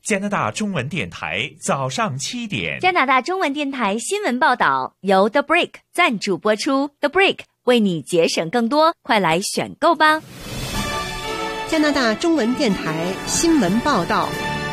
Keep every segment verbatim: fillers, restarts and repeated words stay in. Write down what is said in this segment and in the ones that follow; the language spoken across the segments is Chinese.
加拿大中文电台早上七点。 加拿大中文电台新闻报道由 The Break 赞助播出。The Break 为你节省更多，快来选购吧。 加拿大中文电台新闻报道。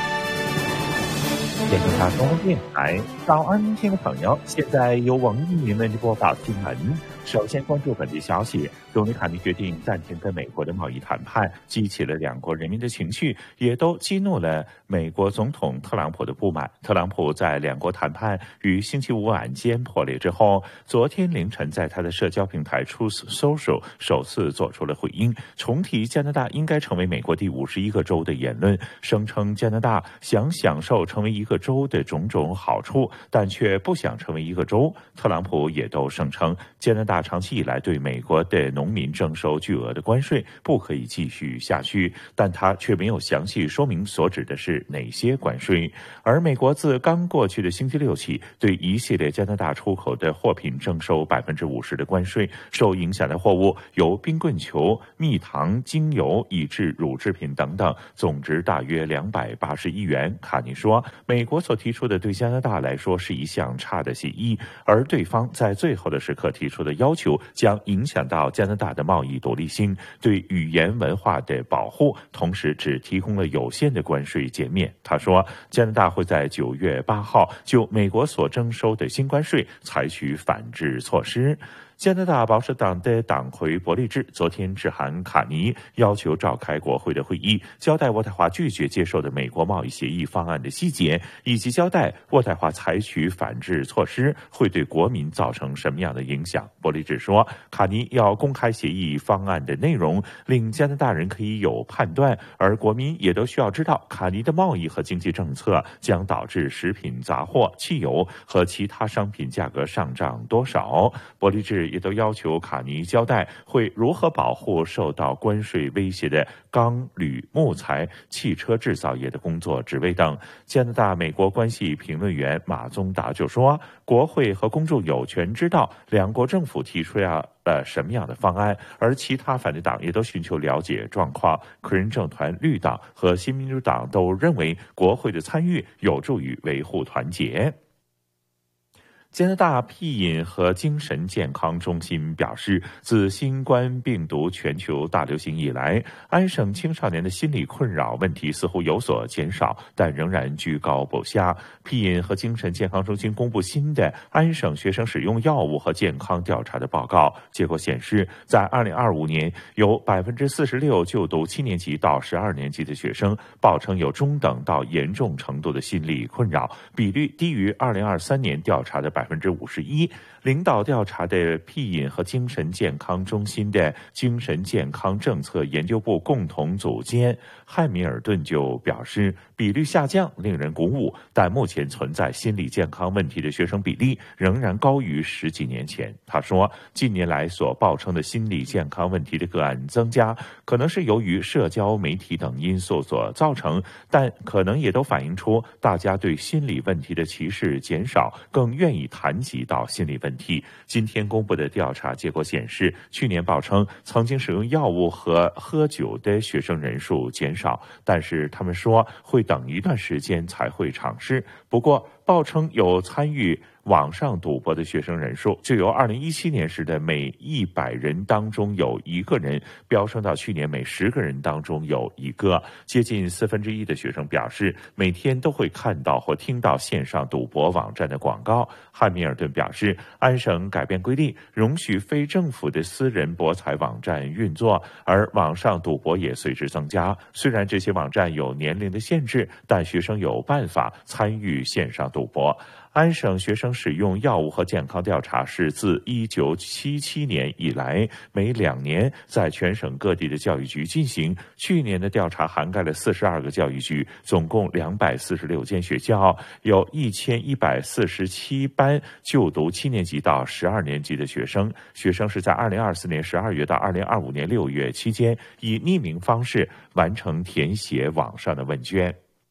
加拿大中文电台早安，听众朋友，现在由王一鸣为你播报新闻。首先关注本地消息，总理卡尼决定暂停跟美国的贸易谈判，激起了两国人民的情绪，也都激怒了美国总统特朗普的不满。特朗普在两国谈判于星期五晚间破裂之后，昨天凌晨在他的社交平台 Truth Social 首次做出了回应，重提加拿大应该成为美国第五十一个州的言论，声称加拿大想享受成为一个州的种种好处，但却不想成为一个州。特朗普也都声称加拿大长期以来对美国的农民征收巨额的关税不可以继续下去，但他却没有详细说明所指的是哪些关税。而美国自刚过去的星期六起，对一系列加拿大出口的货品征收百分之五十的关税，受影响的货物由冰棍球、蜜糖、精油以至乳制品等等，总值大约两百八十亿元。卡尼说，美国所提出的对加拿大来说是一项差的协议，而对方在最后的时刻提出的要求将影响到加拿大的贸易独立性，对语言文化的保护，同时只提供了有限的关税减免。他说，加拿大会在九月八号就美国所征收的新关税采取反制措施。加拿大保守党的党魁伯利治昨天致函卡尼，要求召开国会的会议，交代渥太华拒绝接受的美国贸易协议方案的细节，以及交代渥太华采取反制措施会对国民造成什么样的影响。伯利治说，卡尼要公开协议方案的内容，令加拿大人可以有判断，而国民也都需要知道卡尼的贸易和经济政策将导致食品杂货、汽油和其他商品价格上涨多少。伯利治也都要求卡尼交代会如何保护受到关税威胁的钢、铝、木材、汽车制造业的工作职位等。加拿大美国关系评论员马宗达就说，国会和公众有权知道两国政府提出了呃什么样的方案，而其他反对党也都寻求了解状况。克林政团、绿党和新民主党都认为国会的参与有助于维护团结。加拿大屁饮和精神健康中心表示，自新冠病毒全球大流行以来，安省青少年的心理困扰问题似乎有所减少，但仍然居高不下。屁饮和精神健康中心公布新的安省学生使用药物和健康调查的报告，结果显示，在二零二五年，有百分之四十六就读七年级到十二年级的学生报称有中等到严重程度的心理困扰，比率低于二零二三年调查的百分之五十一。领导调查的屁饮和精神健康中心的精神健康政策研究部共同组监汉密尔顿就表示，比率下降令人鼓舞，但目前存在心理健康问题的学生比例仍然高于十几年前。他说，近年来所报称的心理健康问题的个案增加，可能是由于社交媒体等因素所造成，但可能也都反映出大家对心理问题的歧视减少，更愿意谈及到心理问题。今天公布的调查结果显示，去年报称曾经使用药物和喝酒的学生人数减少，但是他们说会等一段时间才会尝试。不过报称有参与网上赌博的学生人数就由二零一七年时的每一百人当中有一个人飙升到去年每十个人当中有一个。接近四分之一的学生表示每天都会看到或听到线上赌博网站的广告。汉密尔顿表示，安省改变规定，容许非政府的私人博彩网站运作，而网上赌博也随之增加。虽然这些网站有年龄的限制，但学生有办法参与线上赌博。安省学生使用药物和健康调查是自一九七七年以来每两年在全省各地的教育局进行。去年的调查涵盖了四十二个教育局，总共两百四十六间学校，有一千一百四十七班就读七年级到十二年级的学生。学生是在二零二四年十二月到二零二五年六月期间以匿名方式完成填写网上的问卷。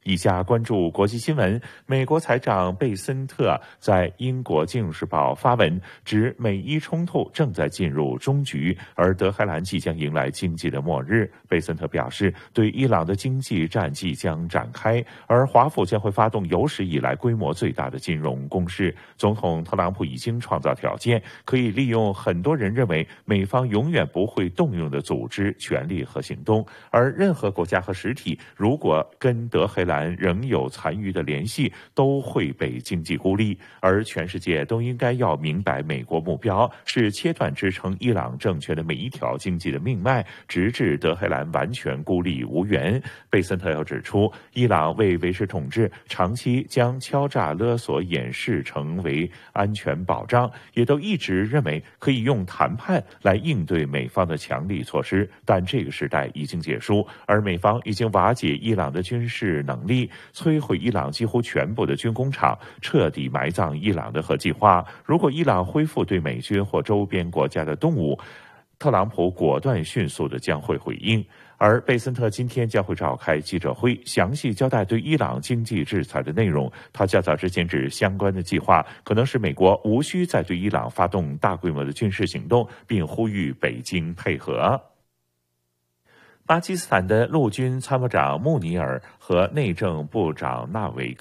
以下关注国际新闻。美国财长贝森特在英国《金融时报》发文，指美伊冲突正在进入终局，而德黑兰即将迎来经济的末日。贝森特表示，对伊朗的经济战即将展开，而华府将会发动有史以来规模最大的金融攻势。总统特朗普已经创造条件，可以利用很多人认为美方永远不会动用的组织、权力和行动，而任何国家和实体如果跟德黑兰仍有残余的联系，都会被经济孤立。而全世界都应该要明白，美国目标是切断支撑伊朗政权的每一条经济的命脉，直至德黑兰完全孤立无援。贝森特又指出，伊朗为维持统治，长期将敲诈勒索掩饰成为安全保障，也都一直认为可以用谈判来应对美方的强力措施。但这个时代已经结束，而美方已经瓦解伊朗的军事能力，摧毁伊朗几乎全部的军工厂，彻底埋葬伊朗的核计划。如果伊朗恢复对美军或周边国家的动武，特朗普果断迅速的将会回应。而贝森特今天将会召开记者会，详细交代对伊朗经济制裁的内容。他较早之前指，相关的计划可能使美国无需再对伊朗发动大规模的军事行动，并呼吁北京配合。巴基斯坦的陆军参谋长穆尼尔和内政部长纳维